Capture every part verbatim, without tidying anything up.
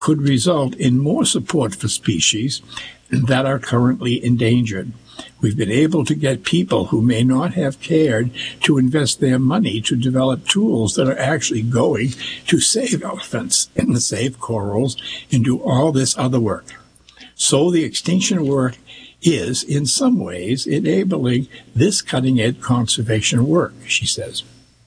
could result in more support for species that are currently endangered. We've been able to get people who may not have cared to invest their money to develop tools that are actually going to save elephants and save corals and do all this other work. So the extinction work is, in some ways, enabling this cutting-edge conservation work, she says.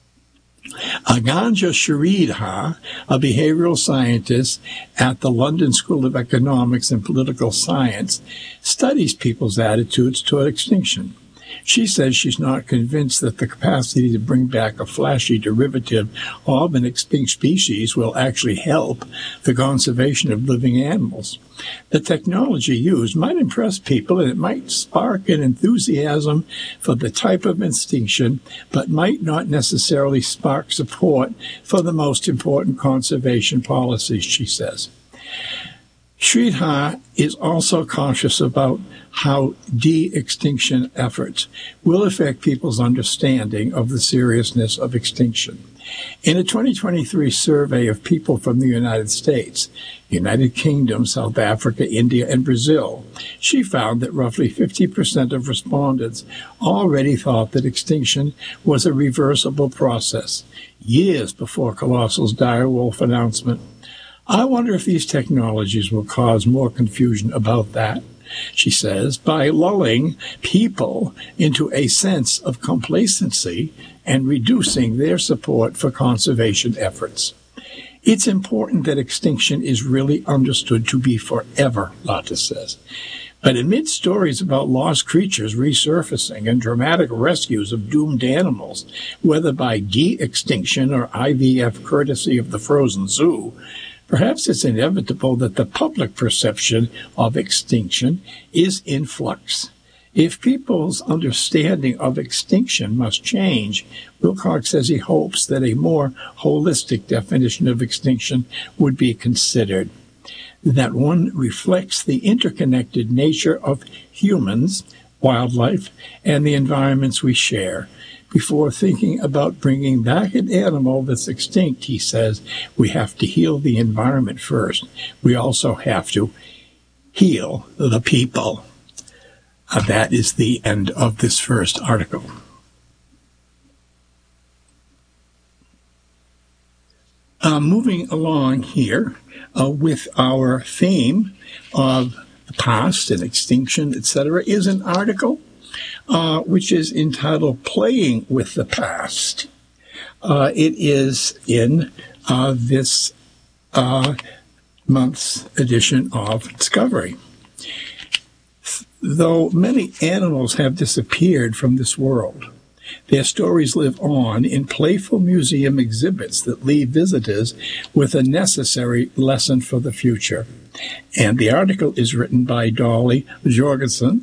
Aganja Sharidha, a behavioral scientist at the London School of Economics and Political Science, studies people's attitudes toward extinction. She says she's not convinced that the capacity to bring back a flashy derivative of an extinct species will actually help the conservation of living animals. The technology used might impress people and it might spark an enthusiasm for the type of extinction, but might not necessarily spark support for the most important conservation policies, she says. Sridhar is also cautious about how de-extinction efforts will affect people's understanding of the seriousness of extinction. In a twenty twenty-three survey of people from the United States, United Kingdom, South Africa, India, and Brazil, she found that roughly fifty percent of respondents already thought that extinction was a reversible process, years before Colossal's direwolf announcement. I wonder if these technologies will cause more confusion about that, she says, by lulling people into a sense of complacency and reducing their support for conservation efforts. It's important that extinction is really understood to be forever, Lata says. But amid stories about lost creatures resurfacing and dramatic rescues of doomed animals, whether by de-extinction or I V F courtesy of the frozen zoo, perhaps it's inevitable that the public perception of extinction is in flux. If people's understanding of extinction must change, Wilcox says he hopes that a more holistic definition of extinction would be considered, that one reflects the interconnected nature of humans, wildlife, and the environments we share. Before thinking about bringing back an animal that's extinct, he says, we have to heal the environment first. We also have to heal the people. Uh, that is the end of this first article. Uh, moving along here uh, with our theme of the past and extinction, et cetera, is an article Uh, which is entitled Playing with the Past. Uh, it is in uh, this uh, month's edition of Discovery. Though many animals have disappeared from this world, their stories live on in playful museum exhibits that leave visitors with a necessary lesson for the future. And the article is written by Dolly Jorgensen.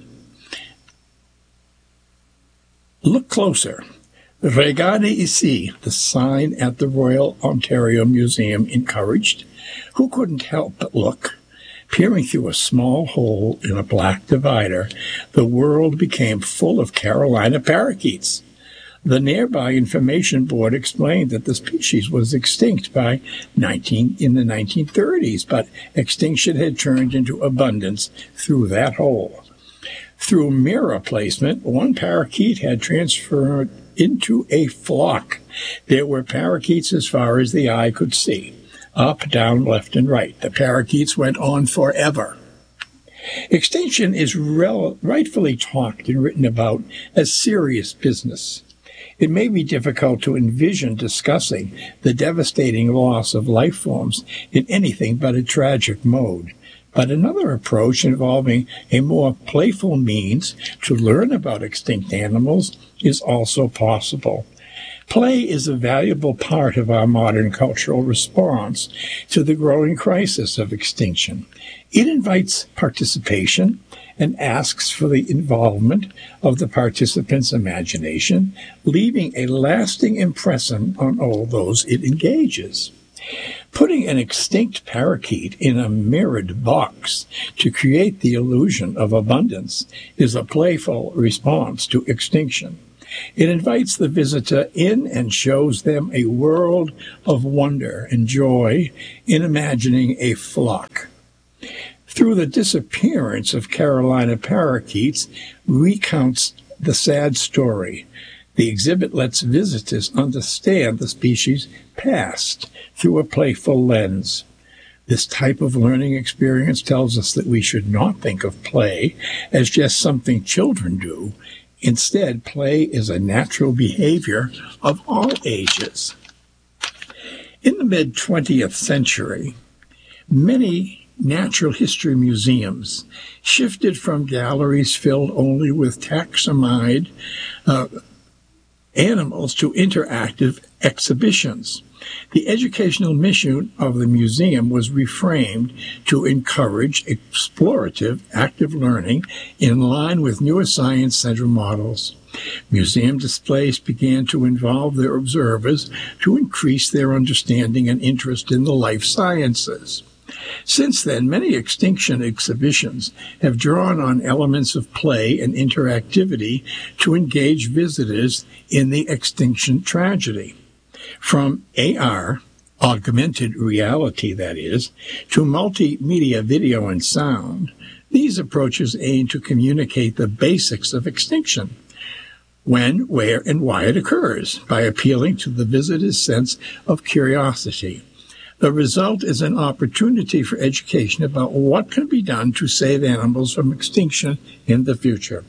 Look closer. Regardez ici, the sign at the Royal Ontario Museum encouraged. Who couldn't help but look? Peering through a small hole in a black divider, the world became full of Carolina parakeets. The nearby information board explained that the species was extinct by nineteen in the nineteen thirties, but extinction had turned into abundance through that hole. Through mirror placement, one parakeet had transferred into a flock. There were parakeets as far as the eye could see, up, down, left, and right. The parakeets went on forever. Extinction is rel- rightfully talked and written about as serious business. It may be difficult to envision discussing the devastating loss of life forms in anything but a tragic mode. But another approach involving a more playful means to learn about extinct animals is also possible. Play is a valuable part of our modern cultural response to the growing crisis of extinction. It invites participation and asks for the involvement of the participant's imagination, leaving a lasting impression on all those it engages. Putting an extinct parakeet in a mirrored box to create the illusion of abundance is a playful response to extinction. It invites the visitor in and shows them a world of wonder and joy in imagining a flock. Through the disappearance of Carolina parakeets, recounts the sad story. The exhibit lets visitors understand the species' past through a playful lens. This type of learning experience tells us that we should not think of play as just something children do. Instead, play is a natural behavior of all ages. In the mid-twentieth century, many natural history museums shifted from galleries filled only with taxonomized uh, animals to interactive exhibitions. The educational mission of the museum was reframed to encourage explorative, active learning in line with newer science-centered models. Museum displays began to involve their observers to increase their understanding and interest in the life sciences. Since then, many extinction exhibitions have drawn on elements of play and interactivity to engage visitors in the extinction tragedy. From A R, augmented reality that is, to multimedia video and sound, these approaches aim to communicate the basics of extinction, when, where, and why it occurs, by appealing to the visitor's sense of curiosity. The result is an opportunity for education about what can be done to save animals from extinction in the future.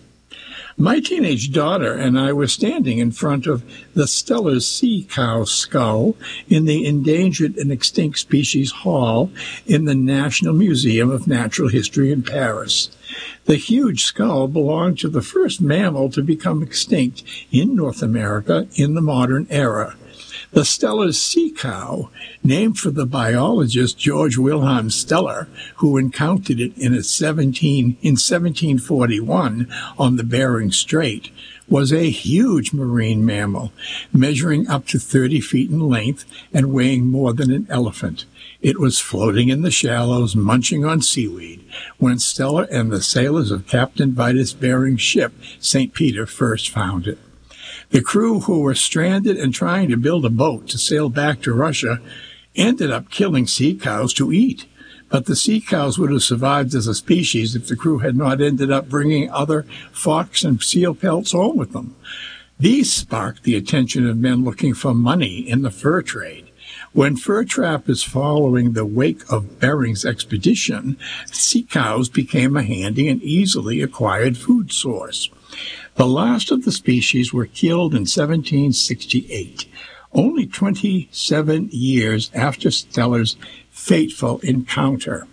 My teenage daughter and I were standing in front of the Steller's sea cow skull in the Endangered and Extinct Species Hall in the National Museum of Natural History in Paris. The huge skull belonged to the first mammal to become extinct in North America in the modern era. The Steller's sea cow, named for the biologist George Wilhelm Steller, who encountered it in, a seventeen, in seventeen forty-one on the Bering Strait, was a huge marine mammal, measuring up to thirty feet in length and weighing more than an elephant. It was floating in the shallows, munching on seaweed, when Steller and the sailors of Captain Vitus Bering's ship, Saint Peter, first found it. The crew, who were stranded and trying to build a boat to sail back to Russia, ended up killing sea cows to eat. But the sea cows would have survived as a species if the crew had not ended up bringing other fox and seal pelts home with them. These sparked the attention of men looking for money in the fur trade. When fur trappers following the wake of Bering's expedition, sea cows became a handy and easily acquired food source. The last of the species were killed in seventeen sixty-eight, only twenty-seven years after Steller's fateful encounter.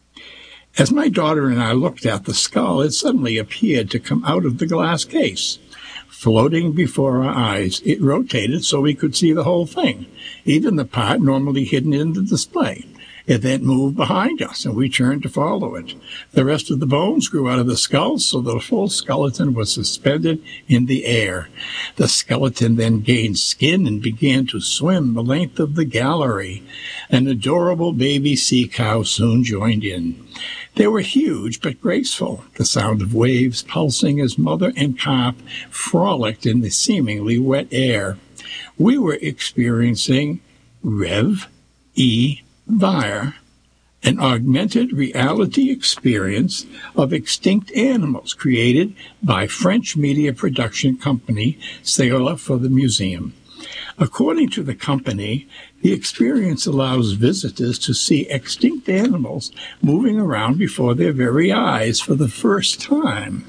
As my daughter and I looked at the skull, it suddenly appeared to come out of the glass case. Floating before our eyes, it rotated so we could see the whole thing, even the part normally hidden in the display. It then moved behind us, and we turned to follow it. The rest of the bones grew out of the skull, so the full skeleton was suspended in the air. The skeleton then gained skin and began to swim the length of the gallery. An adorable baby sea cow soon joined in. They were huge but graceful, the sound of waves pulsing as mother and calf frolicked in the seemingly wet air. We were experiencing Rev E. Via, an augmented reality experience of extinct animals created by French media production company Seola for the museum. According to the company, the experience allows visitors to see extinct animals moving around before their very eyes for the first time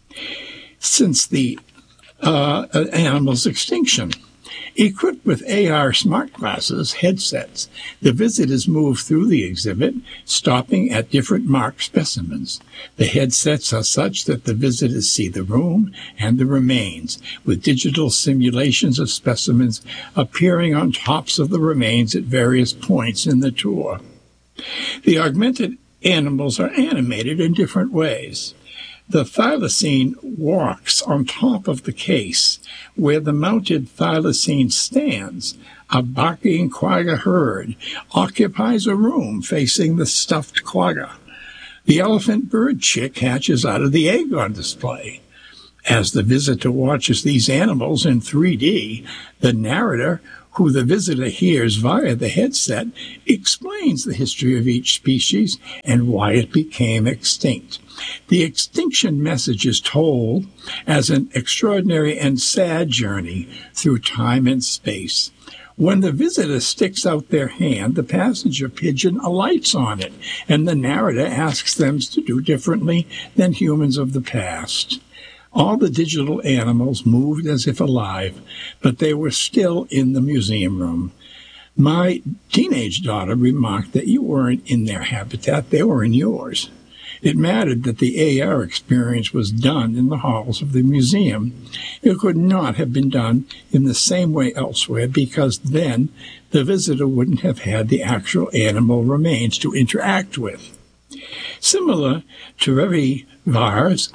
since the uh, animal's extinction. Equipped with A R smart glasses headsets, the visitors move through the exhibit, stopping at different marked specimens. The headsets are such that the visitors see the room and the remains, with digital simulations of specimens appearing on tops of the remains at various points in the tour. The augmented animals are animated in different ways. The thylacine walks on top of the case, where the mounted thylacine stands. A barking quagga herd occupies a room facing the stuffed quagga. The elephant bird chick hatches out of the egg on display. As the visitor watches these animals in three D, the narrator, who the visitor hears via the headset, explains the history of each species and why it became extinct. The extinction message is told as an extraordinary and sad journey through time and space. When the visitor sticks out their hand, the passenger pigeon alights on it, and the narrator asks them to do differently than humans of the past. All the digital animals moved as if alive, but they were still in the museum room. My teenage daughter remarked that you weren't in their habitat, they were in yours. It mattered that the A R experience was done in the halls of the museum. It could not have been done in the same way elsewhere, because then the visitor wouldn't have had the actual animal remains to interact with. Similar to Revivar's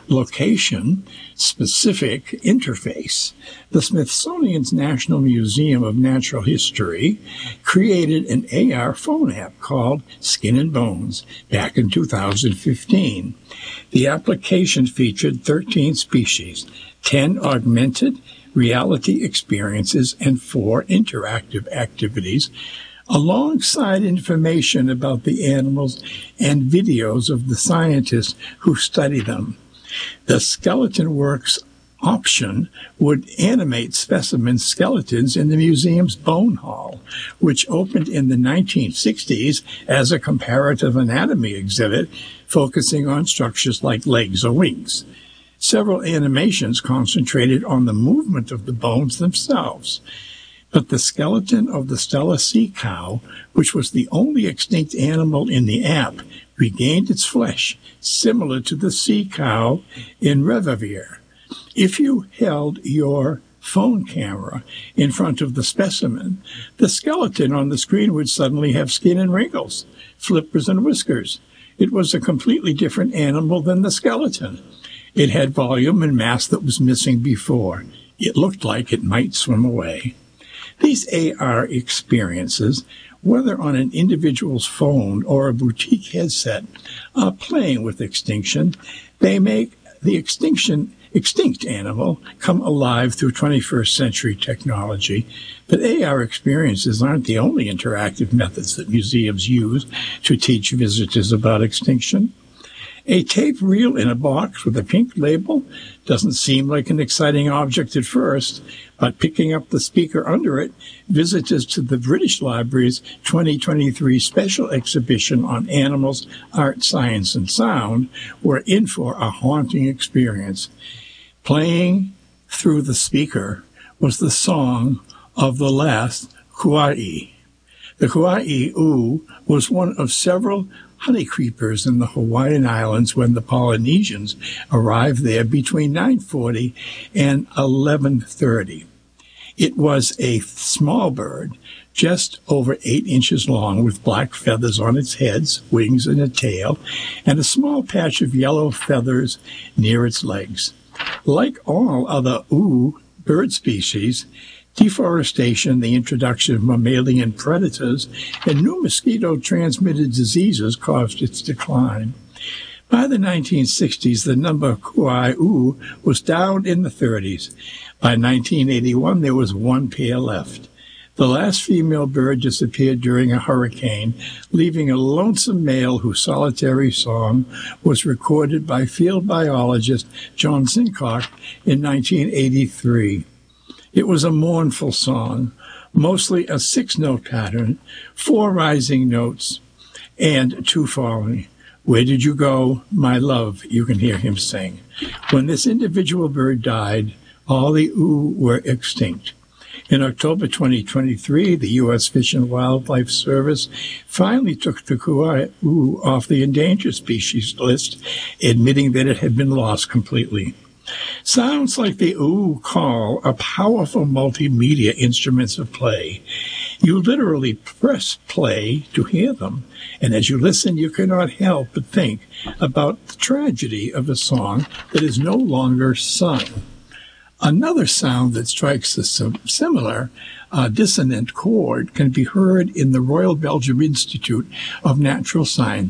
location-specific interface, the Smithsonian's National Museum of Natural History created an A R phone app called Skin and Bones back in two thousand fifteen. The application featured thirteen species, ten augmented reality experiences, and four interactive activities, alongside information about the animals and videos of the scientists who study them. The Skeleton Works option would animate specimen skeletons in the museum's Bone Hall, which opened in the nineteen sixties as a comparative anatomy exhibit focusing on structures like legs or wings. Several animations concentrated on the movement of the bones themselves. But the skeleton of the Steller sea cow, which was the only extinct animal in the app, regained its flesh, similar to the sea cow in Revivar. If you held your phone camera in front of the specimen, the skeleton on the screen would suddenly have skin and wrinkles, flippers and whiskers. It was a completely different animal than the skeleton. It had volume and mass that was missing before. It looked like it might swim away. These A R experiences, whether on an individual's phone or a boutique headset, are playing with extinction. They make the extinction extinct animal come alive through twenty-first century technology. But A R experiences aren't the only interactive methods that museums use to teach visitors about extinction. A tape reel in a box with a pink label doesn't seem like an exciting object at first, but picking up the speaker under it, visitors to the British Library's twenty twenty-three special exhibition on animals, art, science, and sound were in for a haunting experience. Playing through the speaker was the song of the last Kuai. The Kuai-u was one of several honey creepers in the Hawaiian Islands when the Polynesians arrived there between nine forty and eleven thirty. It was a small bird, just over eight inches long, with black feathers on its heads, wings, and a tail, and a small patch of yellow feathers near its legs. Like all other U bird species, deforestation, the introduction of mammalian predators, and new mosquito-transmitted diseases caused its decline. By the nineteen sixties, the number of Kuai-u was down in the thirties. By nineteen eighty-one, there was one pair left. The last female bird disappeared during a hurricane, leaving a lonesome male whose solitary song was recorded by field biologist John Sincock in nineteen eighty-three. It was a mournful song, mostly a six-note pattern, four rising notes, and two falling. Where did you go, my love? You can hear him sing. When this individual bird died, all the U were extinct. In October twenty twenty-three, the U S Fish and Wildlife Service finally took the Kuai-u off the endangered species list, admitting that it had been lost completely. Sounds like the U call are powerful multimedia instruments of play. You literally press play to hear them, and as you listen, you cannot help but think about the tragedy of a song that is no longer sung. Another sound that strikes a similar uh, dissonant chord can be heard in the Royal Belgium Institute of Natural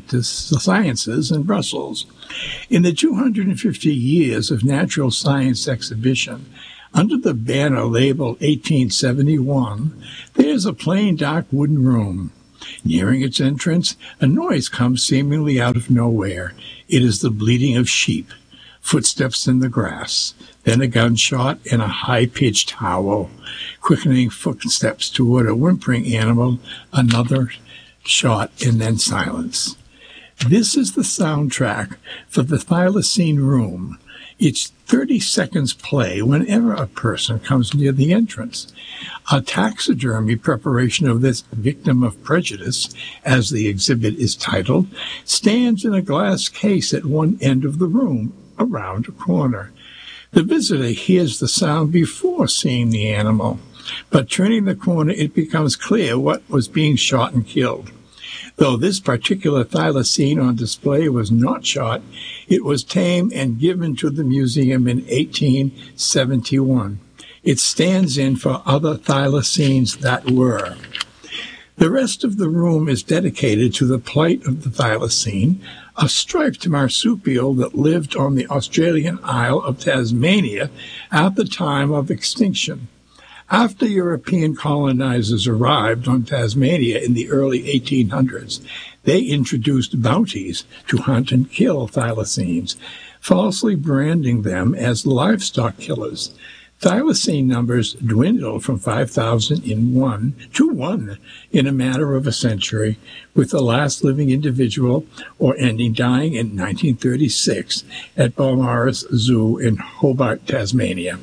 Sciences in Brussels. In the two hundred fifty years of natural science exhibition, under the banner labeled eighteen seventy-one, there is a plain dark wooden room. Nearing its entrance, a noise comes seemingly out of nowhere. It is the bleating of sheep, footsteps in the grass, then a gunshot and a high-pitched howl, quickening footsteps toward a whimpering animal, another shot, and then silence. This is the soundtrack for the Thylacine Room. It's thirty seconds play whenever a person comes near the entrance. A taxidermy preparation of this victim of prejudice, as the exhibit is titled, stands in a glass case at one end of the room, around a corner. The visitor hears the sound before seeing the animal, but turning the corner it becomes clear what was being shot and killed. Though this particular thylacine on display was not shot, it was tamed and given to the museum in eighteen seventy-one. It stands in for other thylacines that were. The rest of the room is dedicated to the plight of the thylacine, a striped marsupial that lived on the Australian Isle of Tasmania at the time of extinction. After European colonizers arrived on Tasmania in the early eighteen hundreds, they introduced bounties to hunt and kill thylacines, falsely branding them as livestock killers. Thylacine numbers dwindled from five thousand in one to one in a matter of a century, with the last living individual or ending dying in nineteen thirty-six at Balmoral Zoo in Hobart, Tasmania.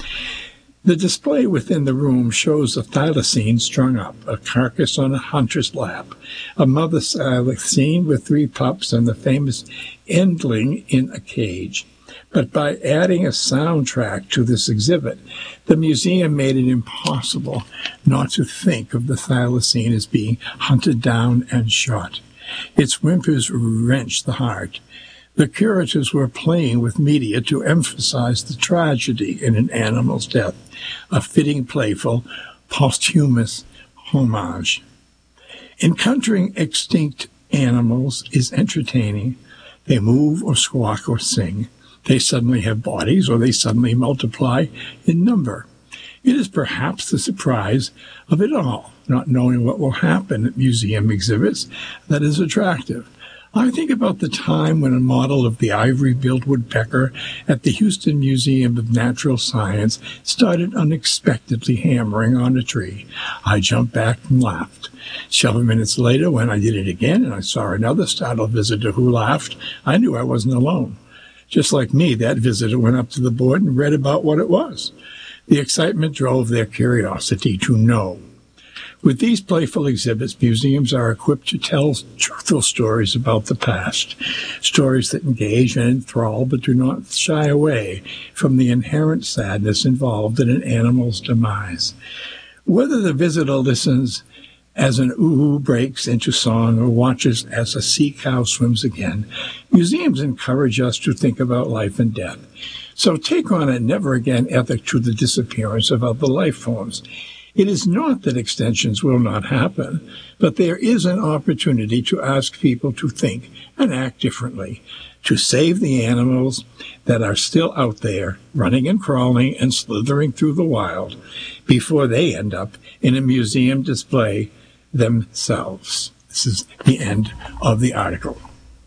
The display within the room shows a thylacine strung up, a carcass on a hunter's lap, a mother thylacine with three pups, and the famous endling in a cage. But by adding a soundtrack to this exhibit, the museum made it impossible not to think of the thylacine as being hunted down and shot. Its whimpers wrenched the heart. The curators were playing with media to emphasize the tragedy in an animal's death, a fitting, playful, posthumous homage. Encountering extinct animals is entertaining. They move or squawk or sing. They suddenly have bodies, or they suddenly multiply in number. It is perhaps the surprise of it all, not knowing what will happen at museum exhibits, that is attractive. I think about the time when a model of the ivory-billed woodpecker at the Houston Museum of Natural Science started unexpectedly hammering on a tree. I jumped back and laughed. Several minutes later, when I did it again and I saw another startled visitor who laughed, I knew I wasn't alone. Just like me, that visitor went up to the board and read about what it was. The excitement drove their curiosity to know. With these playful exhibits, museums are equipped to tell truthful stories about the past, stories that engage and enthrall but do not shy away from the inherent sadness involved in an animal's demise. Whether the visitor listens as an ooh breaks into song or watches as a sea cow swims again, museums encourage us to think about life and death. So take on a never-again ethic to the disappearance of other life forms. It is not that extinctions will not happen, but there is an opportunity to ask people to think and act differently, to save the animals that are still out there, running and crawling and slithering through the wild, before they end up in a museum display themselves. This is the end of the article.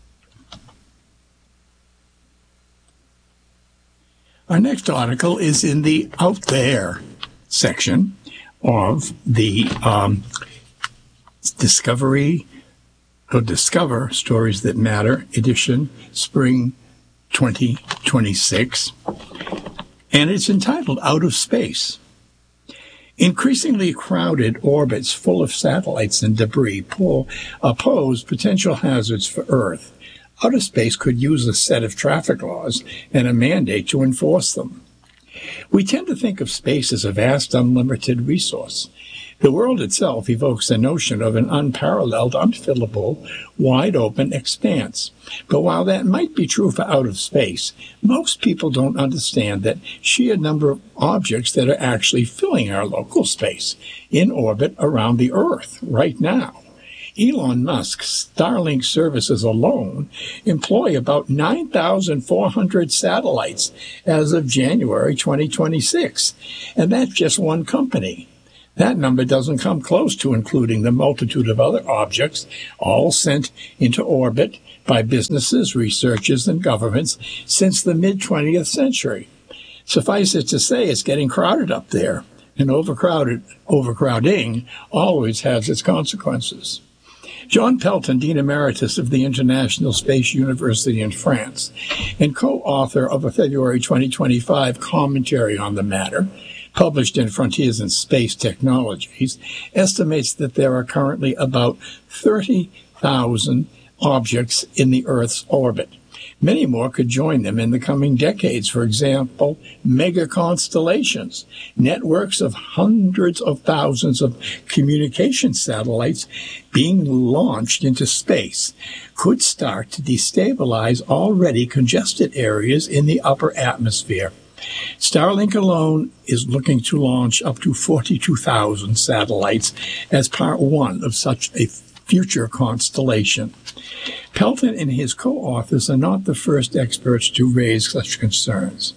Our next article is in the Out There section of the um, Discovery or Discover Stories That Matter edition, spring twenty twenty-six, and it's entitled Out of Space. Increasingly crowded orbits full of satellites and debris pull, uh, pose potential hazards for Earth. Outer space could use a set of traffic laws and a mandate to enforce them. We tend to think of space as a vast, unlimited resource. The world itself evokes the notion of an unparalleled, unfillable, wide-open expanse. But while that might be true for outer space, most people don't understand that sheer number of objects that are actually filling our local space in orbit around the Earth right now. Elon Musk's Starlink services alone employ about nine thousand four hundred satellites as of January twenty twenty-six, and that's just one company. That number doesn't come close to including the multitude of other objects, all sent into orbit by businesses, researchers, and governments since the mid-twentieth century. Suffice it to say, it's getting crowded up there, and overcrowded, overcrowding always has its consequences. John Pelton, Dean Emeritus of the International Space University in France, and co-author of a February twenty twenty-five commentary on the matter, published in Frontiers in Space Technologies, estimates that there are currently about thirty thousand objects in the Earth's orbit. Many more could join them in the coming decades. For example, mega constellations, networks of hundreds of thousands of communication satellites being launched into space could start to destabilize already congested areas in the upper atmosphere. Starlink alone is looking to launch up to forty-two thousand satellites as part one of such a future constellation. Pelton and his co-authors are not the first experts to raise such concerns.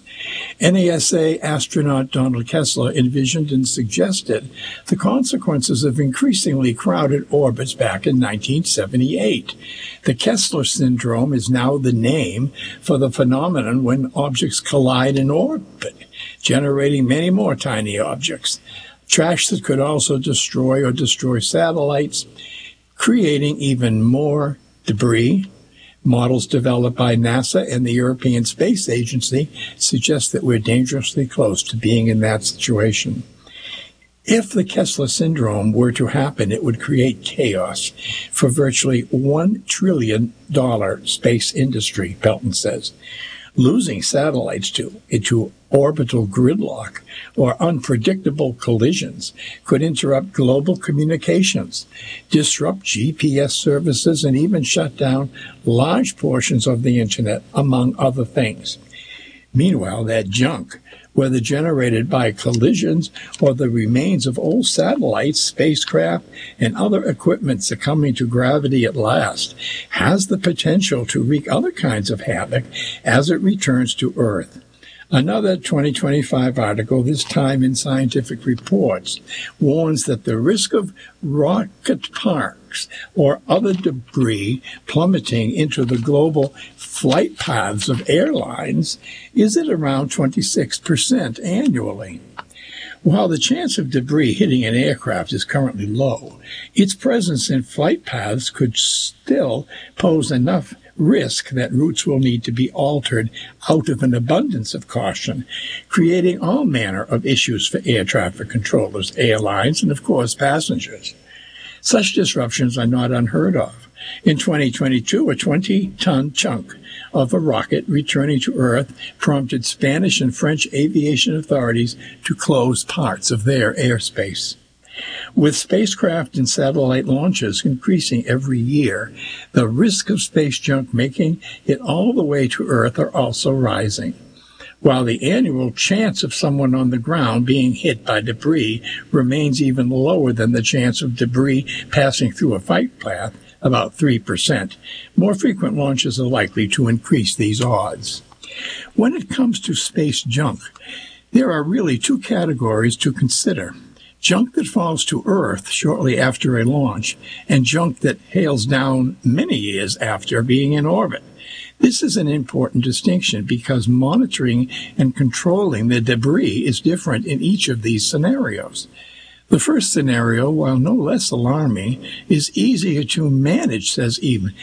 NASA astronaut Donald Kessler envisioned and suggested the consequences of increasingly crowded orbits back in nineteen seventy-eight. The Kessler syndrome is now the name for the phenomenon when objects collide in orbit, generating many more tiny objects, trash that could also destroy or destroy satellites, creating even more debris. Models developed by NASA and the European Space Agency suggest that we're dangerously close to being in that situation. If the Kessler syndrome were to happen, it would create chaos for virtually one trillion dollars space industry, Pelton says. Losing satellites to into orbital gridlock or unpredictable collisions could interrupt global communications, disrupt G P S services, and even shut down large portions of the internet, among other things. Meanwhile, that junk, whether generated by collisions or the remains of old satellites, spacecraft, and other equipment succumbing to gravity at last, has the potential to wreak other kinds of havoc as it returns to Earth. Another twenty twenty-five article, this time in Scientific Reports, warns that the risk of rocket parks or other debris plummeting into the global flight paths of airlines is at around twenty-six percent annually. While the chance of debris hitting an aircraft is currently low, its presence in flight paths could still pose enough risk that routes will need to be altered out of an abundance of caution, creating all manner of issues for air traffic controllers, airlines, and, of course, passengers. Such disruptions are not unheard of. In twenty twenty-two, a twenty-ton chunk of a rocket returning to Earth prompted Spanish and French aviation authorities to close parts of their airspace. With spacecraft and satellite launches increasing every year, the risk of space junk making it all the way to Earth are also rising. While the annual chance of someone on the ground being hit by debris remains even lower than the chance of debris passing through a flight path, about three percent, more frequent launches are likely to increase these odds. When it comes to space junk, there are really two categories to consider: junk that falls to Earth shortly after a launch, and junk that hails down many years after being in orbit. This is an important distinction because monitoring and controlling the debris is different in each of these scenarios. The first scenario, while no less alarming, is easier to manage, says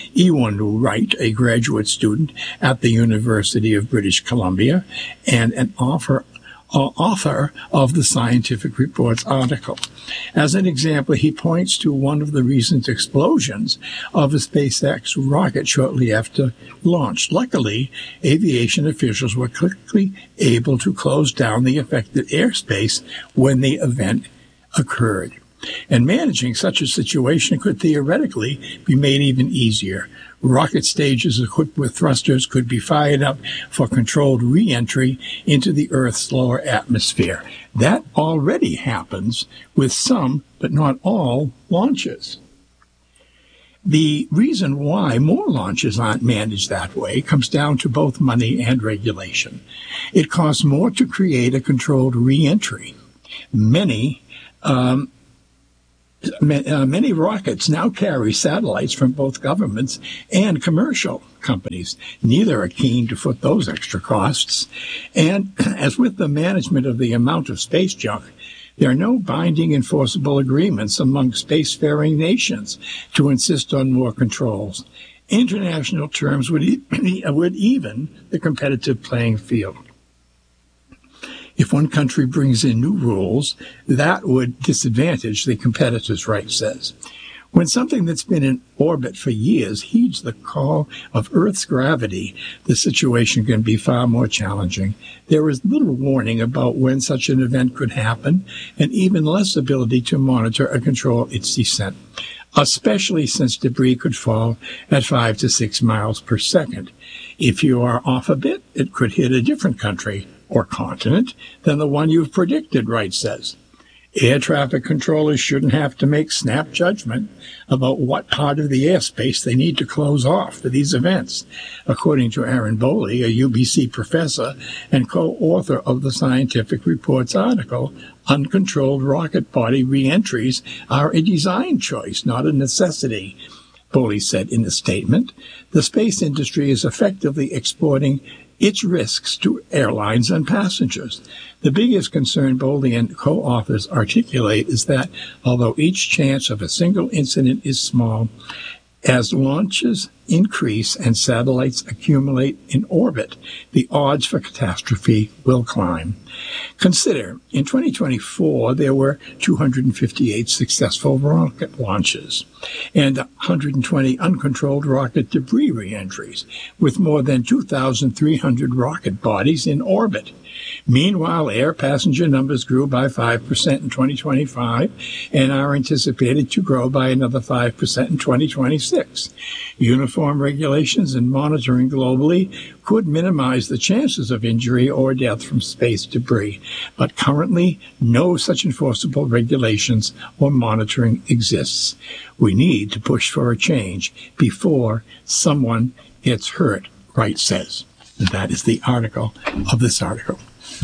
Ewan Wright, a graduate student at the University of British Columbia and an author Uh, author of the Scientific Reports article. As an example, he points to one of the recent explosions of a SpaceX rocket shortly after launch. Luckily, aviation officials were quickly able to close down the affected airspace when the event occurred. And managing such a situation could theoretically be made even easier. Rocket stages equipped with thrusters could be fired up for controlled re-entry into the Earth's lower atmosphere. That already happens with some, but not all, launches. The reason why more launches aren't managed that way comes down to both money and regulation. It costs more to create a controlled re-entry. Many um, Uh, many rockets now carry satellites from both governments and commercial companies. Neither are keen to foot those extra costs. And as with the management of the amount of space junk, there are no binding enforceable agreements among spacefaring nations to insist on more controls. International terms would, e- would even the competitive playing field. If one country brings in new rules, that would disadvantage the competitors, Wright says. When something that's been in orbit for years heeds the call of Earth's gravity, the situation can be far more challenging. There is little warning about when such an event could happen, and even less ability to monitor and control its descent, especially since debris could fall at five to six miles per second. If you are off a bit, it could hit a different country or continent than the one you've predicted, Wright says. Air traffic controllers shouldn't have to make snap judgment about what part of the airspace they need to close off for these events, according to Aaron Boley, a U B C professor and co-author of the Scientific Reports article, Uncontrolled Rocket Body Reentries Are a Design Choice, Not a Necessity. Boley said in a statement, the space industry is effectively exporting its risks to airlines and passengers. The biggest concern Boley and co-authors articulate is that although each chance of a single incident is small, as launches increase and satellites accumulate in orbit, the odds for catastrophe will climb. Consider, in twenty twenty-four, there were two hundred fifty-eight successful rocket launches and one hundred twenty uncontrolled rocket debris reentries, with more than two thousand three hundred rocket bodies in orbit. Meanwhile, air passenger numbers grew by five percent in twenty twenty-five and are anticipated to grow by another five percent in twenty twenty-six. Uniform regulations and monitoring globally could minimize the chances of injury or death from space debris, but currently no such enforceable regulations or monitoring exists. We need to push for a change before someone gets hurt, Wright says. And that is the article of this article.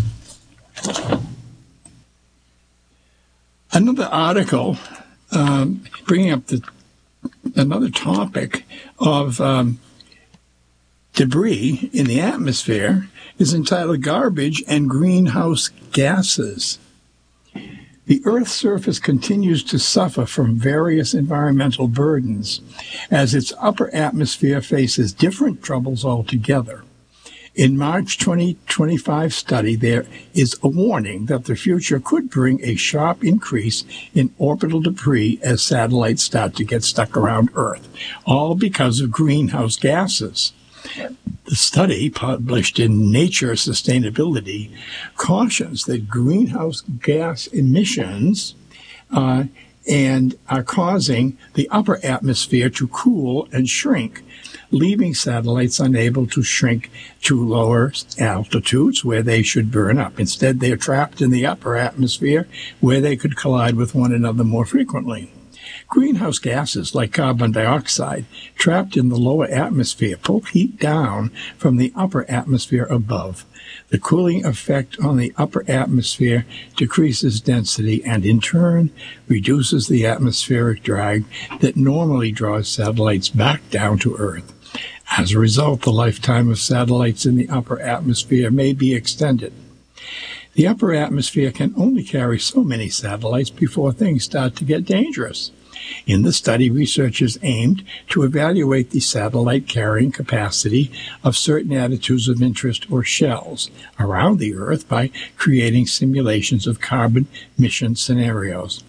Another article um, bringing up the, another topic of um, debris in the atmosphere is entitled Garbage and Greenhouse Gases. The Earth's surface continues to suffer from various environmental burdens as its upper atmosphere faces different troubles altogether. In March twenty twenty-five study, there is a warning that the future could bring a sharp increase in orbital debris as satellites start to get stuck around Earth, all because of greenhouse gases. The study, published in Nature Sustainability, cautions that greenhouse gas emissions uh, and are causing the upper atmosphere to cool and shrink, leaving satellites unable to shrink to lower altitudes where they should burn up. Instead, they are trapped in the upper atmosphere where they could collide with one another more frequently. Greenhouse gases like carbon dioxide trapped in the lower atmosphere pull heat down from the upper atmosphere above. The cooling effect on the upper atmosphere decreases density and, in turn, reduces the atmospheric drag that normally draws satellites back down to Earth. As a result, the lifetime of satellites in the upper atmosphere may be extended. The upper atmosphere can only carry so many satellites before things start to get dangerous. In the study, researchers aimed to evaluate the satellite carrying capacity of certain attitudes of interest or shells around the Earth by creating simulations of carbon emission scenarios.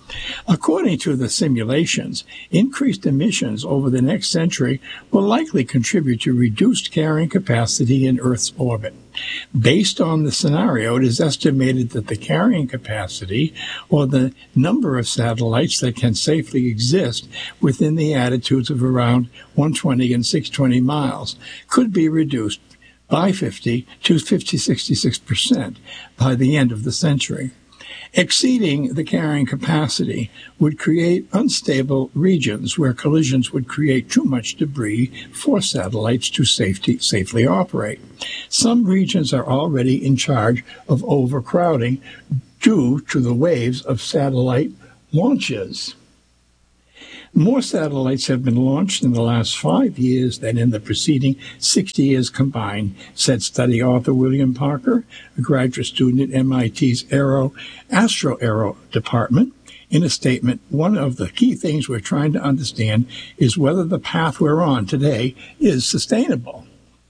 According to the simulations, increased emissions over the next century will likely contribute to reduced carrying capacity in Earth's orbit. Based on the scenario, it is estimated that the carrying capacity, or the number of satellites that can safely exist within the attitudes of around one hundred twenty and six hundred twenty miles, could be reduced by fifty to fifty to sixty-six percent by the end of the century. Exceeding the carrying capacity would create unstable regions where collisions would create too much debris for satellites to safety, safely operate. Some regions are already in charge of overcrowding due to the waves of satellite launches. More satellites have been launched in the last five years than in the preceding sixty years combined, said study author William Parker, a graduate student at M I T's Aero, Astro-Aero department. In a statement, one of the key things we're trying to understand is whether the path we're on today is sustainable.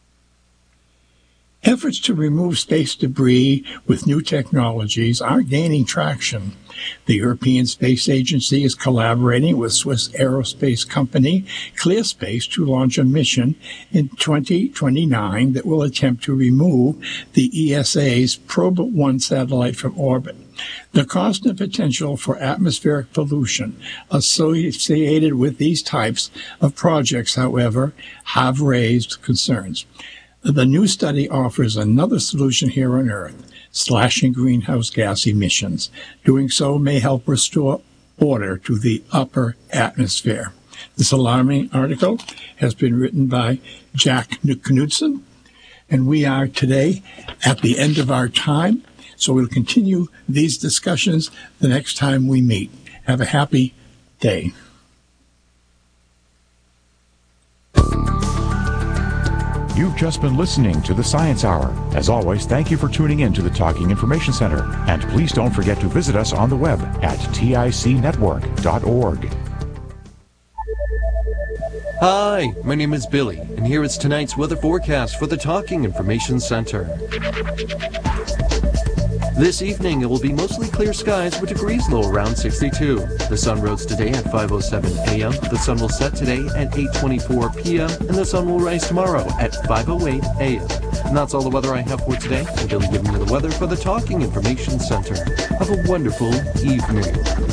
Efforts to remove space debris with new technologies are gaining traction. The European Space Agency is collaborating with Swiss aerospace company ClearSpace to launch a mission in twenty twenty-nine that will attempt to remove the E S A's Probe one satellite from orbit. The cost and potential for atmospheric pollution associated with these types of projects, however, have raised concerns. The new study offers another solution here on Earth, slashing greenhouse gas emissions. Doing so may help restore order to the upper atmosphere. This alarming article has been written by Jack Knudsen, and we are today at the end of our time, so we'll continue these discussions the next time we meet. Have a happy day. You've just been listening to the Science Hour. As always, thank you for tuning in to the Talking Information Center. And please don't forget to visit us on the web at tic network dot org. Hi, my name is Billy, and here is tonight's weather forecast for the Talking Information Center. This evening, it will be mostly clear skies with degrees low around sixty-two. The sun rose today at five oh seven a.m., the sun will set today at eight twenty-four p.m., and the sun will rise tomorrow at five oh eight a.m. And that's all the weather I have for today. I'm Billy giving you the weather for the Talking Information Center. Have a wonderful evening.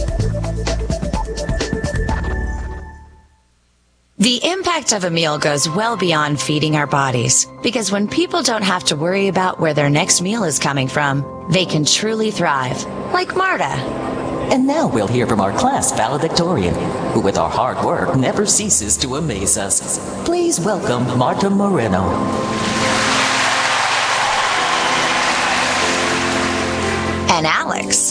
The impact of a meal goes well beyond feeding our bodies, because when people don't have to worry about where their next meal is coming from, they can truly thrive, like Marta. And now we'll hear from our class valedictorian, who with our hard work never ceases to amaze us. Please welcome Marta Moreno. And Alex.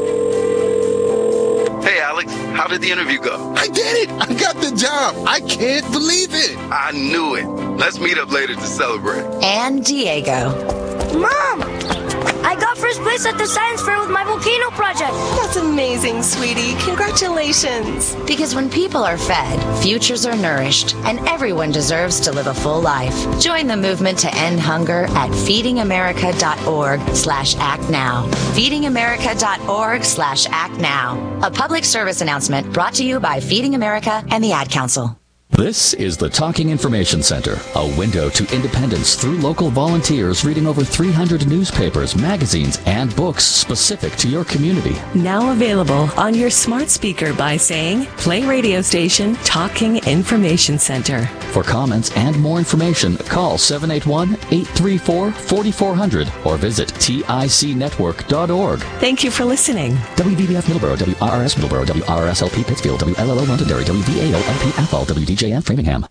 Hey, Alex, how did the interview go? I did it! I got the job! I can't believe it! I knew it. Let's meet up later to celebrate. And Diego. Mom! I got first place at the science fair with my volcano project. That's amazing, sweetie. Congratulations. Because when people are fed, futures are nourished, and everyone deserves to live a full life. Join the movement to end hunger at feedingamerica.org slash act now. feedingamerica.org slash act now. A public service announcement brought to you by Feeding America and the Ad Council. This is the Talking Information Center, a window to independence through local volunteers reading over three hundred newspapers, magazines, and books specific to your community. Now available on your smart speaker by saying, play radio station Talking Information Center. For comments and more information, call seven eight one, eight three four, four four zero zero or visit tic network dot org. Thank you for listening. W V B F Middleborough, W R R S Middleborough, W R R S L P Pittsfield, W L L O Londonderry, W V A O L P Athol, W D J M Framingham.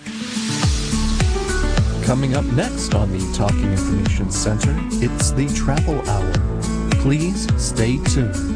Coming up next on the Talking Information Center, it's the Travel Hour. Please stay tuned.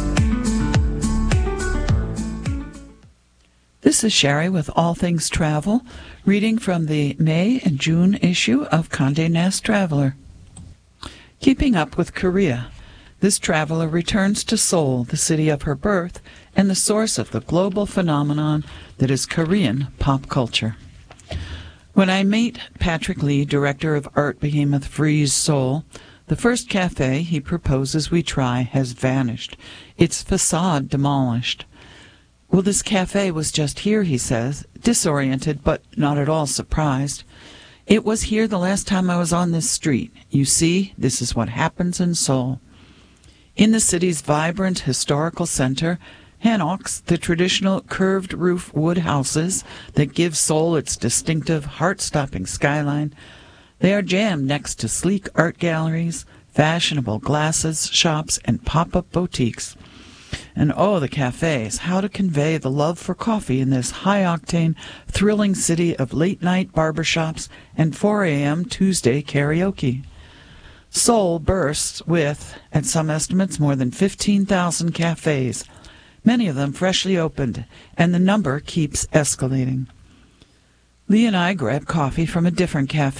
This is Sherry with All Things Travel, reading from the May and June issue of Condé Nast Traveler. Keeping up with Korea, this traveler returns to Seoul, the city of her birth, and the source of the global phenomenon that is Korean pop culture. When I meet Patrick Lee, director of art behemoth Freeze Seoul, The first cafe he proposes we try has vanished, its facade demolished. Well, this cafe was just here, he says, disoriented but not at all surprised. It was here the last time I was on this street. You see, this is what happens in Seoul. In the city's vibrant historical center, hanoks, the traditional curved roof wood houses that give Seoul its distinctive heart-stopping skyline, they are jammed next to sleek art galleries, fashionable glasses shops, and pop-up boutiques. And oh, the cafes, how to convey the love for coffee in this high-octane, thrilling city of late-night barbershops and four a.m. Tuesday karaoke. Seoul bursts with, at some estimates, more than fifteen thousand cafes, many of them freshly opened, and the number keeps escalating. Lee and I grab coffee from a different cafe